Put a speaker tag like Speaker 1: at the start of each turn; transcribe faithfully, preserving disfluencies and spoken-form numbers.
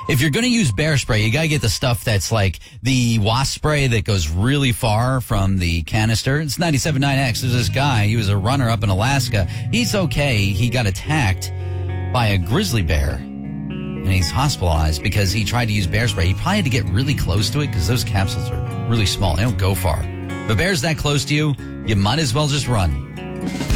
Speaker 1: If you're going to use bear spray, you got to get the stuff that's like the wasp spray that goes really far from the canister. It's ninety-seven point nine X. There's this guy. He was a runner up in Alaska. He's okay. He got attacked by a grizzly bear, and he's hospitalized because he tried to use bear spray. He probably had to get really close to it because those capsules are really small. They don't go far. If a bear's that close to you, you might as well just run.